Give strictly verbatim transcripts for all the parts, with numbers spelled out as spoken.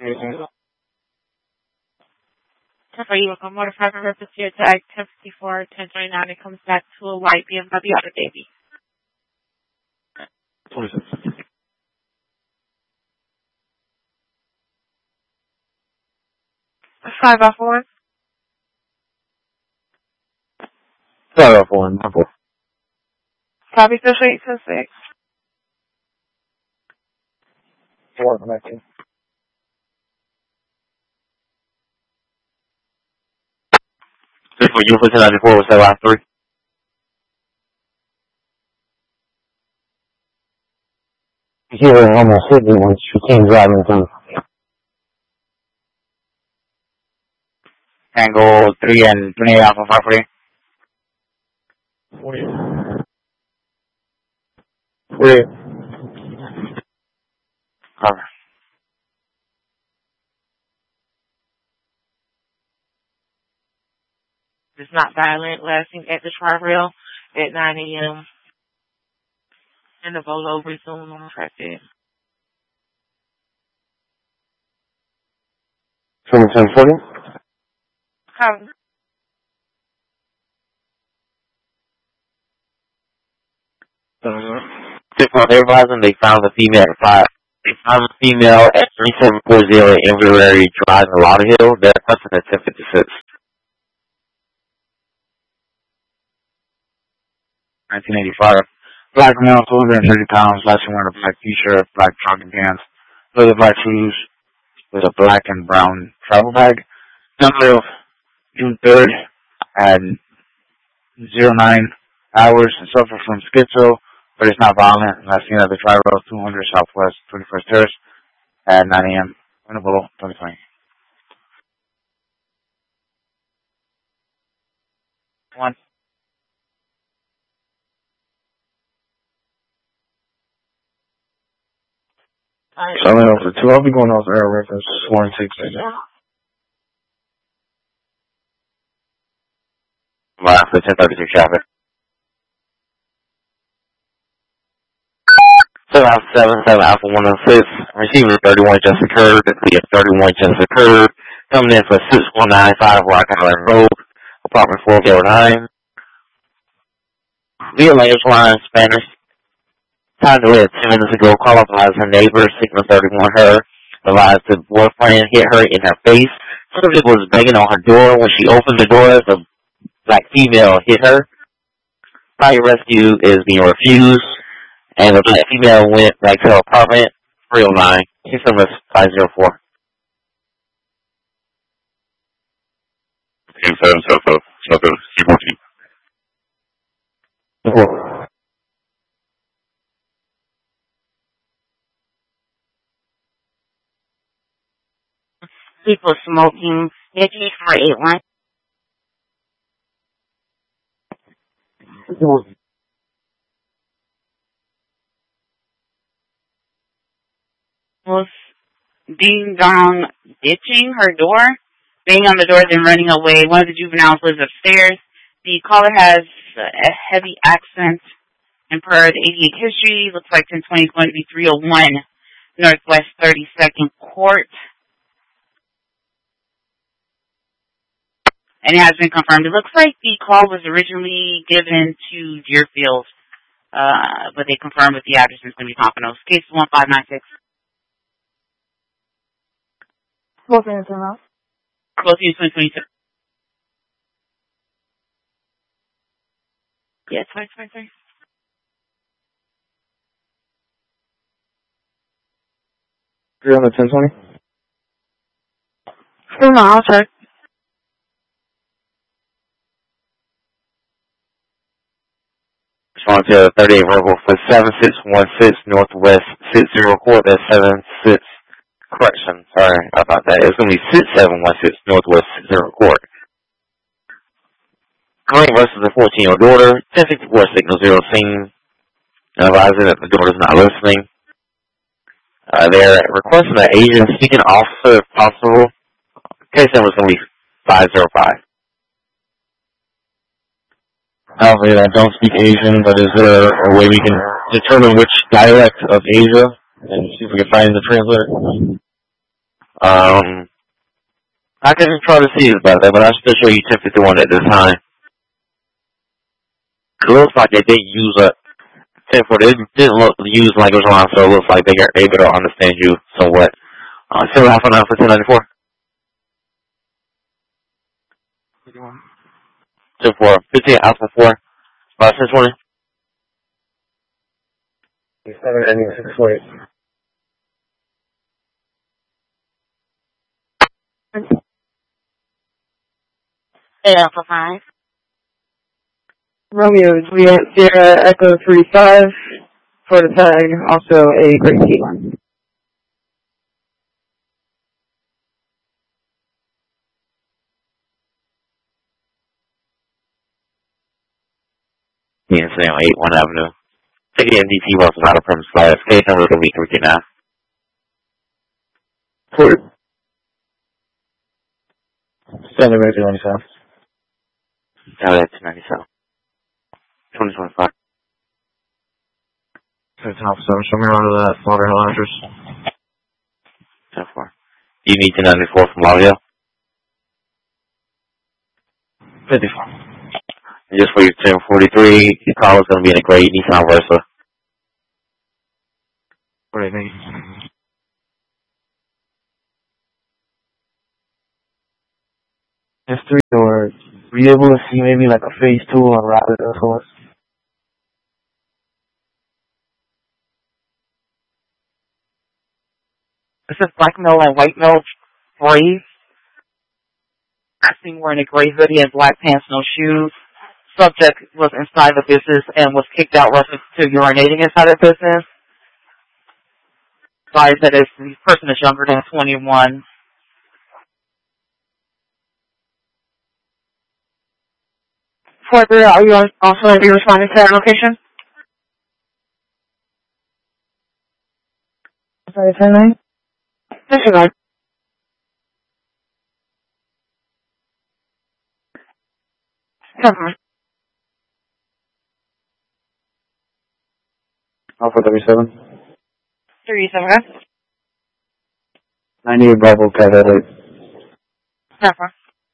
For you, welcome motor driver purpose here to Act ten fifty-four, ten twenty-nine. It comes back to a white B M W Auto Baby. twenty-six. Five off one. Five off one. Number four. Copy fish eight two six. Four. Nineteen. This for you for ten ninety-four was that last three. Here almost hit me when she came driving through. Tango three and twenty-eight Alpha five forty. forty-eight. forty-eight. Cover. It's not violent. Last seen at the Tri-Rail at nine a.m. And the Volo resumed on traffic. From ten forty? Cover. Six months advising they found a female at five. They found a female at three seven four zero Inverary Drive in Lauderhill. They're touching at ten fifty-six. nineteen eighty-five. Black male, two hundred thirty pounds, last wearing a black t-shirt, black jogging pants, leather black shoes, with a black and brown travel bag. Number of June third at zero nine hours and suffer from schizo, but it's not violent. Last seen at the Tri-Rail two hundred Southwest twenty-first Terrace at nine a.m. Winnable, twenty twenty. One. So I'm over two. I'll be going off air reference one six right now. Right after ten thirty-two traffic. seven Alpha seven, seven Alpha one oh six. Receiver thirty-one just occurred. The thirty-one just occurred. Coming in for six one nine five Rock Island Road. Apartment four oh nine. Via Language Line, Spanish. Time to live ten minutes ago, call up as her neighbor, signal thirty-one her, advised the boyfriend hit her in her face. Subject was banging on her door. When she opened the door, the black female hit her. Fire rescue is being refused, and the black female went back to her apartment, three oh nine, K S M S five oh four. K seven, South, South, South, C fourteen. People smoking. Nikki four eight one. Was being down, ditching her door, banging on the door, then running away. One of the juveniles lives upstairs. The caller has a heavy accent, and per the eighty-eight history, looks like ten twenty is going to be three oh one Northwest thirty-second Court. And it has been confirmed. It looks like the call was originally given to Deerfield, uh, but they confirmed with the address is going to be Pompanos. Case one five nine six. Close in enough. Close in twenty twenty-six. Yeah, twenty twenty-three. Three on the ten twenty? No, I'll check. Response to thirty-eight verbal for seven six one six Northwest six zero Court. That's seven six. Correction, sorry about that. It's going to be six seven one six Northwest six zero Court. Green versus the fourteen-year-old daughter. ten fifty-four signal zero scene. Advising that the daughter's not listening. Uh, they're requesting an Asian speaking officer if possible. Case number is going to be five oh five. Obviously, I don't speak Asian, but is there a way we can determine which dialect of Asia and see if we can find the translator? Um, I can try to see about that, but I'll still show you ten fifty-one at this time. It looks like they didn't use a ten forty. They didn't look, use language line, so it looks like they are able to understand you somewhat. Uh, still half an hour for ten ninety-four. ten four. fifteen alpha four. About ten twenty. seven ending six forty. eight Alpha five. Romeo, Juliet, Sierra, Echo three five for the tag, also a great T one. Yeah, say on eight one Avenue. Take the M D T bus without a premise class. Case number of the week, three nine. Forty. Standing right to ninety-seven. Oh, that's ninety-seven. twenty twenty-five. That's half seven. Show me around to that Lauderdale address. ten four. You need ten ninety-four from Lauderdale? fifty-four. And just for your ten forty-three, your call is going to be in a gray Nissan Versa. What do you think? It's three doors. Were you able to see maybe like a phase two or a rapid S O S? This is black male and white male brave. I seen wearing a gray hoodie and black pants, no shoes. Subject was inside the business and was kicked out reference to urinating inside the business. Advise that this person is younger than twenty-one. four three, are you also going to be responding to that location? Sorry, ten nine? Disregard. Cover. Alpha thirty-seven. thirty-seven. ninety-eight Bravo, Cat eight. Cover.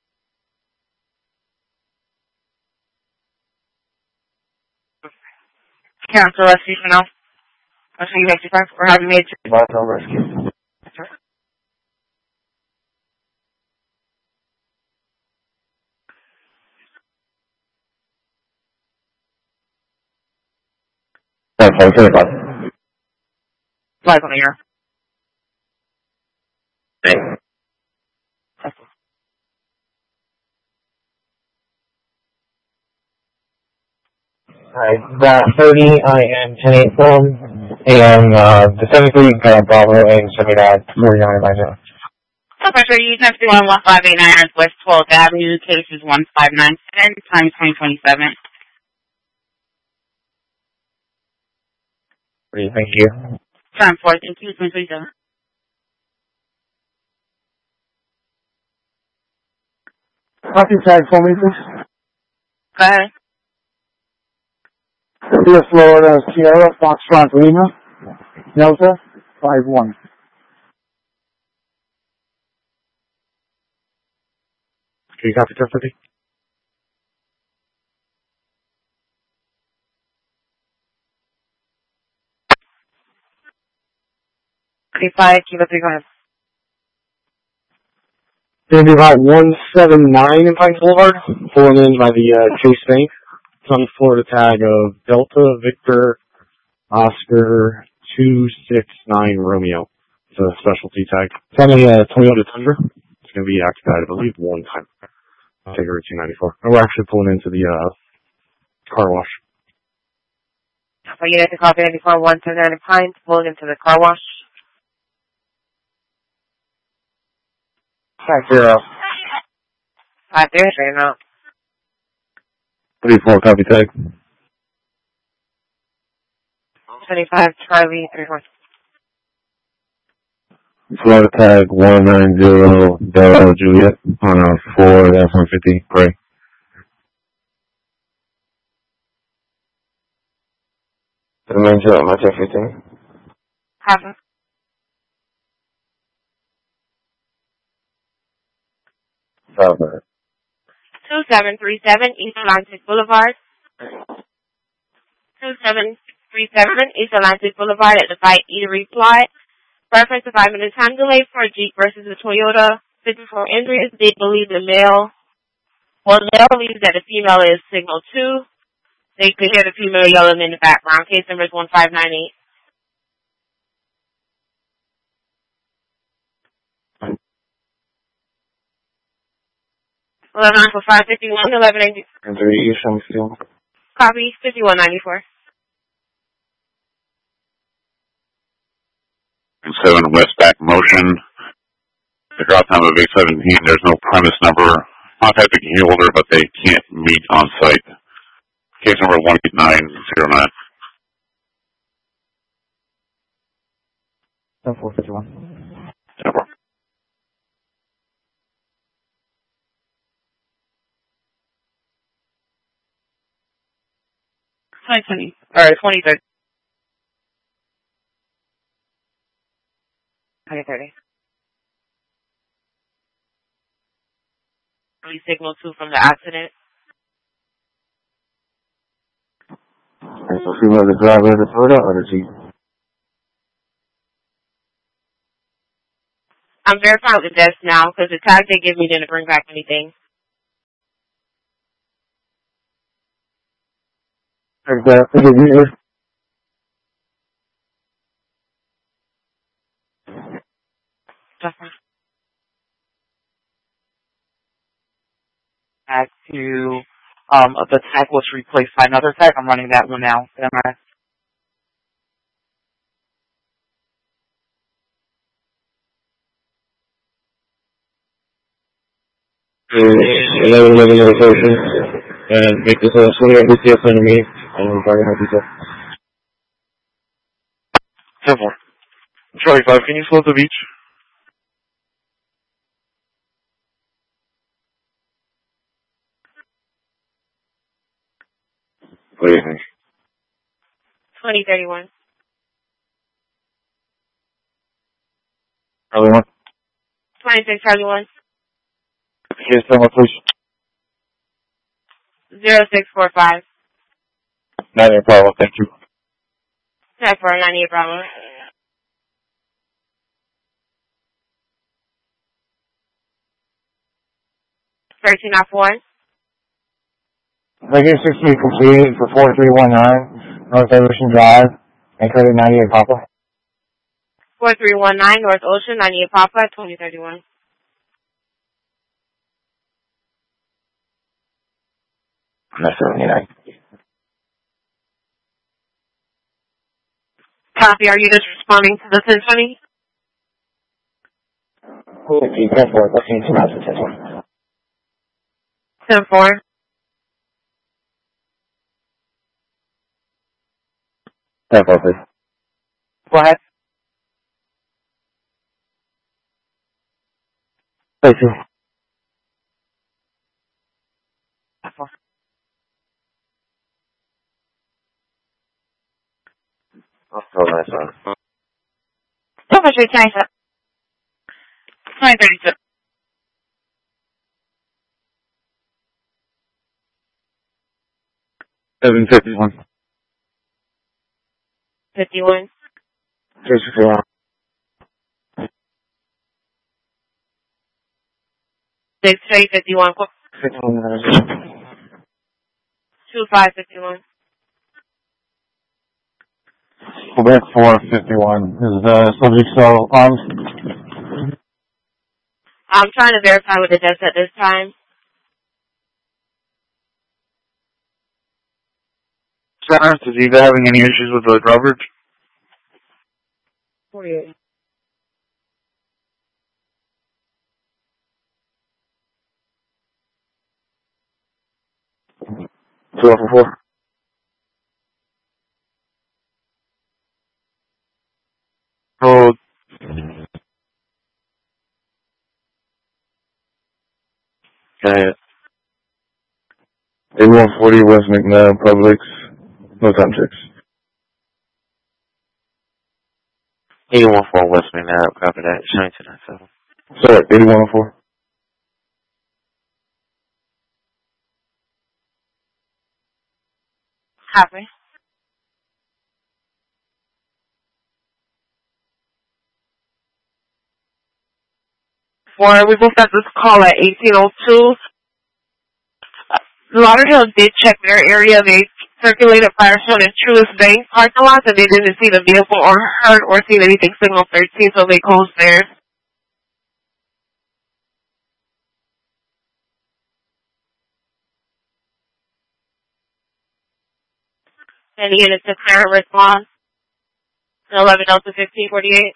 Cancel rescue for now. I'll show you next time, or have you made it? Boston Rescue. That's right. That's all, thirty-five. Live on the air. Thanks. Alright, that thirty, I am ten eighty-four, and uh, the seventy-three, uh, Bravo, and seventy-nine, forty-nine, by zero. Okay, so you have to one one five eight nine West twelfth Avenue, case is one five nine ten, time twenty twenty-seven. Great, thank you. Time four, thank you, twenty twenty-seven. Copy tag for me, please. Go ahead. Here, Florida, Sierra, Foxtrot, Lima, Delta, five one. Can you copy ten fifty? thirty-five, keep up, go ahead. Gonna be about one seven nine in Pines Boulevard, pulling in by the uh, Chase Bank. It's on the Florida tag of Delta Victor Oscar two six nine Romeo. It's a specialty tag. It's on a uh, Toyota Tundra. It's gonna be activated, I believe, one time. I'll take her at two ninety-four. And we're actually pulling into the uh, car wash. So you have to copy ninety-four one two nine Pines, pulling into the car wash. Five zero. Five there, straight out. Three four copy tag. twenty-five, Charlie, thirty-four. Florida tag one nine zero Delta Juliet on a four F one fifty gray. Remain zero, my ten fifteen. Happen. Travelberg. two seven three seven East Atlantic Boulevard. two seven three seven East Atlantic Boulevard at the Bite Eatery Plot. Reference a five minute time delay for a Jeep versus a Toyota. fifty-four injuries. They believe the male, well, the male believes that the female is signal two. They could hear the female yelling in the background. Case number is one five nine eight. eleven nine four five fifty-one eleven eighty. And three Eastern Steel. Copy fifty-one ninety-four. And seven Westback Motion. The drop time of eight seventeen. There's no premise number. Contact the key holder, but they can't meet on site. Case number one eight nine zero nine. ten four fifty-one. ten four. twenty twenty, or twenty thirty. twenty thirty. We signal two from the accident. And so female the driver of the Toyota or the Jeep? I'm verifying with the desk now because the tag they give me didn't bring back anything. Exactly. Back to, um, the tag was replaced by another tag. I'm running that one now. Am I? eleven eleven location and make this a swinger B C S under me and we're very happy to. ten four. Charlie five, can you slow the beach? What do you think? twenty thirty-one. Charlie one. twenty-six Charlie one. Here's someone, please. zero six four five. Not a problem, thank you. ten four ninety-eight Bravo. thirteen oh four. Regular six three completed for four three one nine, North Ocean Drive, and credit ninety-eight Papa. four three one nine North Ocean, ninety-eight Papa, twenty thirty-one. That's seventy-nine. Copy, are you just responding to the ten twenty? ten four, let's see, two thousand ten. ten four. ten four, please. Go ahead. Thank you. Oh, nice one. Two hundred twenty-seven. twenty thirty-two. seven fifty-one. fifty-one. six fifty-one. six three fifty-one. fifty-one. two five fifty-one. Quebec four fifty-one. Is the subject still armed? I'm trying to verify with the desk at this time. Center, is he having any issues with the drawbridge? forty-eight. two oh four. Oh. Okay. eighty-one forty West McNabb, Publix, no time checks. eighty-one four West McNabb, copy that, Shine two nine seven. Sorry, eighty-one oh four. Copy. Four, we both got this call at eighteen oh two. Lauderhill did check their area. They circulated fire shown in Truist Bank parking lot, and they didn't see the vehicle or heard or seen anything signal thirteen, so they closed theirs. Any units to current response? eleven Delta fifteen forty-eight.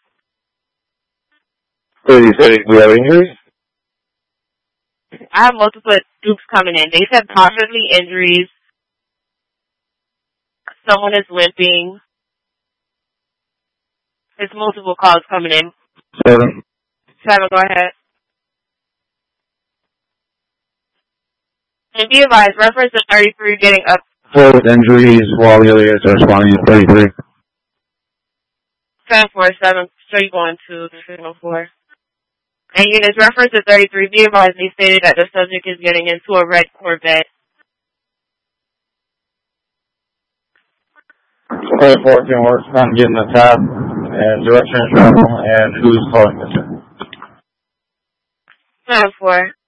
So you said we have injuries? I have multiple groups coming in. They said possibly injuries. Someone is limping. There's multiple calls coming in. Seven. Seven, go ahead. And be advised, reference to thirty-three getting up. Four with injuries while the other units are responding to thirty-three. seven four seven, so you're going to signal four. And units reference to thirty-three, be advised, they stated that the subject is getting into a red Corvette. Code fourteen works on getting the tab and direction of travel and who's calling this in. seven four.